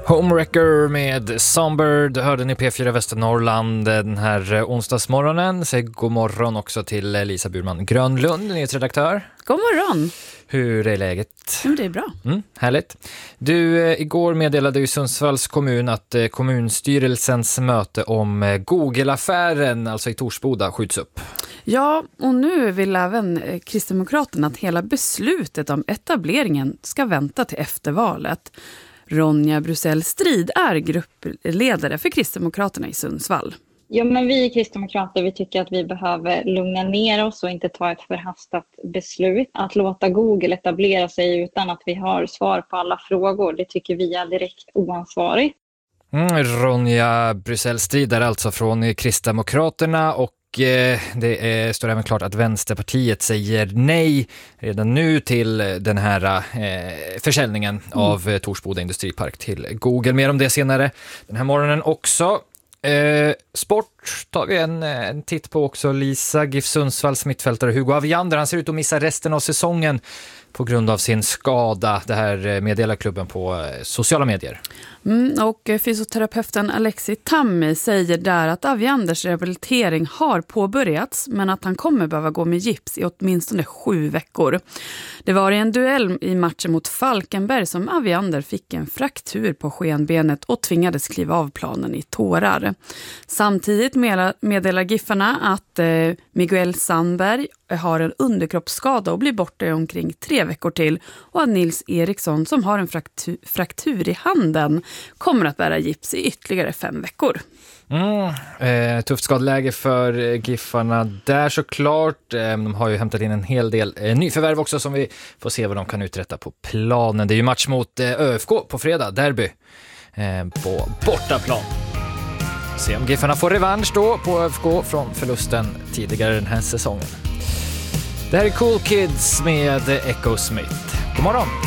Homewrecker med Songbird hörde ni P4 Västernorrland den här onsdagsmorgonen. Säg god morgon också till Lisa Burman Grönlund, nyhetsredaktör. God morgon. Hur är läget? Det är bra. Härligt. Du, igår meddelade ju Sundsvalls kommun att kommunstyrelsens möte om Google-affären, alltså i Torsboda, skjuts upp. Ja, och nu vill även Kristdemokraterna att hela beslutet om etableringen ska vänta till eftervalet. Ronja Brusell Strid är gruppledare för Kristdemokraterna i Sundsvall. Ja, men vi kristdemokrater vi tycker att vi behöver lugna ner oss och inte ta ett förhastat beslut. Att låta Google etablera sig utan att vi har svar på alla frågor, det tycker vi är direkt oansvarigt. Ronja Brusell Strid är alltså från Kristdemokraterna och det står även klart att Vänsterpartiet säger nej redan nu till den här försäljningen av Torsboda industripark till Google. Mer om det senare den här morgonen också. Sport tar vi en titt på också. Lisa, GIF Sundsvalls mittfältare Hugo Aviander, han ser ut att missa resten av säsongen på grund av sin skada. Det här meddelar klubben på sociala medier. Och fysioterapeuten Alexi Tammi säger där att Avianders rehabilitering har påbörjats men att han kommer behöva gå med gips i åtminstone 7 veckor. Det var i en duell i matchen mot Falkenberg som Aviander fick en fraktur på skenbenet och tvingades kliva av planen i tårar. Samtidigt meddelar Giffarna att Miguel Sandberg har en underkroppsskada och blir borta i omkring 3 veckor till och att Nils Eriksson som har en fraktur i handen kommer att bära gips i ytterligare 5 veckor. Tufft skadeläge för Giffarna där såklart. De har ju hämtat in en hel del nyförvärv också som vi får se vad de kan uträtta på planen. Det är ju match mot ÖFK på fredag, derby på bortaplan. Se om Giffarna får revansch då på ÖFK från förlusten tidigare den här säsongen. Det här är Cool Kids med Echo Smith. God morgon!